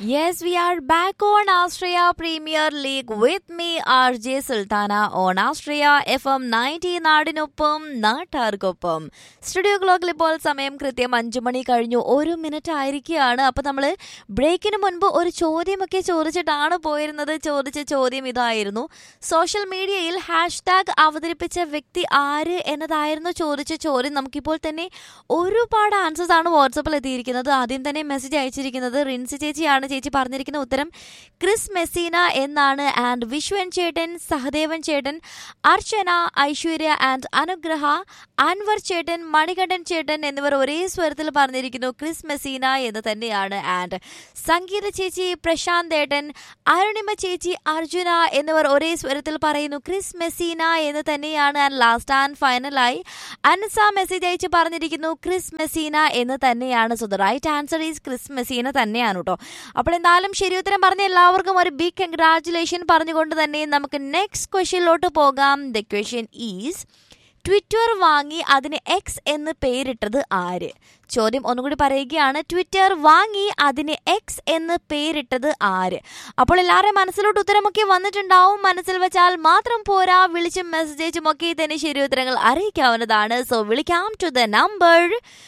Yes, we are back on Australia Premier League with me, RJ Sultana, on Australia FM 90 നാടിനൊപ്പം നാട്ടാർക്കൊപ്പം. Studio ക്ലോക്കിൽ ഇപ്പോൾ സമയം കൃത്യം 5 മണി കഴിഞ്ഞു 1 മിനിറ്റ് ആയിരിക്കുകയാണ്. അപ്പോൾ നമ്മൾ ബ്രേക്കിന് മുൻപ് ഒരു ചോദ്യമൊക്കെ ചോദിച്ചിട്ടാണ് പോയിരുന്നത്. ചോദിച്ച ചോദ്യം ഇതായിരുന്നു: സോഷ്യൽ മീഡിയയിൽ #, അവതരിപ്പിച്ച വ്യക്തി ആര് എന്നതായിരുന്നു ചോദിച്ച ചോദ്യം. നമുക്കിപ്പോൾ തന്നെ ഒരുപാട് ആൻസേഴ്സ് ആണ് വാട്സപ്പിൽ എത്തിയിരിക്കുന്നത്. ആദ്യം തന്നെ മെസ്സേജ് അയച്ചിരിക്കുന്നത് റിൻസി ചേച്ചിയാണ്. ചേച്ചി പറഞ്ഞിരിക്കുന്ന ഉത്തരം ക്രിസ് മെസീന എന്നാണ്. ആൻഡ് വിശ്വൻ ചേട്ടൻ, സഹദേവൻ ചേട്ടൻ, അർച്ചന, ഐശ്വര്യ ആൻഡ് അനുഗ്രഹ, അൻവർ ചേട്ടൻ, മണികണ്ഠൻ ചേട്ടൻ എന്നിവർ ഒരേ സ്വരത്തിൽ പറഞ്ഞിരിക്കുന്നു ക്രിസ് മെസീന എന്ന് തന്നെയാണ്. ആൻഡ് സംഗീത ചേച്ചി, പ്രശാന്ത് ഏട്ടൻ, അരുണിമ ചേച്ചി, അർജുന എന്നിവർ ഒരേ സ്വരത്തിൽ പറയുന്നു ക്രിസ് മെസീന എന്ന് തന്നെയാണ്. And last and ഫൈനലായി Ansa message അയച്ച് പറഞ്ഞിരിക്കുന്നു ക്രിസ് മെസീന എന്ന് തന്നെയാണ്. So the right answer is Chris Messina തന്നെയാണ് കേട്ടോ. അപ്പോൾ എന്തായാലും ശരി ഉത്തരം പറഞ്ഞ എല്ലാവർക്കും ഒരു ബിഗ് കൺഗ്രാറ്റുലേഷൻ പറഞ്ഞുകൊണ്ട് തന്നെ നമുക്ക് നെക്സ്റ്റ് ക്വസ്റ്റ്യനിലോട്ട് പോകാം. ദ ക്വസ്റ്റ്യൻ ഈസ്: ട്വിറ്റർ വാങ്ങി അതിന് എക്സ് എന്ന് പേരിട്ടത് ആര്? ചോദ്യം ഒന്നുകൂടി പറയുകയാണ്: ട്വിറ്റർ വാങ്ങി അതിന് എക്സ് എന്ന് പേരിട്ടത് ആര്? അപ്പോൾ എല്ലാവരുടെയും മനസ്സിലോട്ട് ഉത്തരമൊക്കെ വന്നിട്ടുണ്ടാവും. മനസ്സിൽ വെച്ചാൽ മാത്രം പോരാ, വിളിച്ചും മെസ്സേജും ഒക്കെ തന്നെ ശരി ഉത്തരങ്ങൾ അറിയിക്കാവുന്നതാണ്. സോ വിളിക്കാം ടു ദ നമ്പർ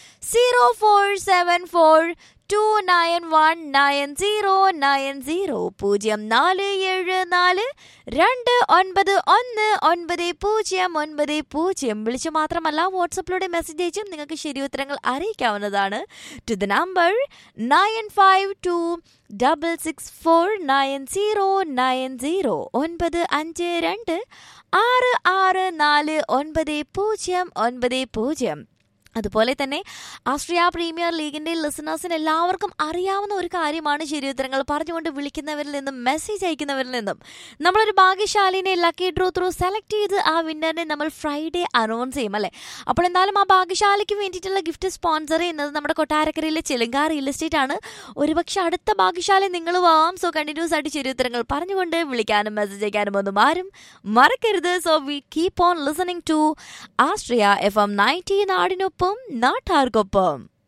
0474 2919090 0474 2919090. വിളിച്ചു മാത്രമല്ല വാട്സപ്പിലൂടെ മെസ്സേജ് അയച്ചും നിങ്ങൾക്ക് ശരി ഉത്തരങ്ങൾ അറിയിക്കാവുന്നതാണ്. To the number 9526649090 9526649090. അതുപോലെ തന്നെ ഓസ്ട്രിയ പ്രീമിയർ ലീഗിന്റെ ലിസണേഴ്സിന് എല്ലാവർക്കും അറിയാവുന്ന ഒരു കാര്യമാണ് ശരി ഉത്തരങ്ങൾ പറഞ്ഞുകൊണ്ട് വിളിക്കുന്നവരിൽ നിന്നും മെസ്സേജ് അയക്കുന്നവരിൽ നിന്നും നമ്മളൊരു ഭാഗ്യശാലിനെ ലക്കി ഡ്രോ ത്രൂ സെലക്ട് ചെയ്ത് ആ വിന്നറിനെ നമ്മൾ ഫ്രൈഡേ അനൗൺസ് ചെയ്യും അല്ലേ. അപ്പോൾ എന്തായാലും ആ ഭാഗ്യശാലിക്ക് വേണ്ടിയിട്ടുള്ള ഗിഫ്റ്റ് സ്പോൺസർ ചെയ്യുന്നത് നമ്മുടെ കൊട്ടാരക്കരയിലെ ചിലങ്ക റിയൽ എസ്റ്റേറ്റ് ആണ്. ഒരുപക്ഷെ അടുത്ത ഭാഗ്യശാലി നിങ്ങളും ആവാം. സോ കണ്ടിന്യൂസ് ആയിട്ട് ശരി ഉത്തരങ്ങൾ പറഞ്ഞുകൊണ്ട് വിളിക്കാനും മെസ്സേജ് അയക്കാനും ഒന്നും ആരും മറക്കരുത്. So we keep on listening to Austria FM 90 നാടിനൊപ്പം നാട്ടാർക്കൊപ്പം.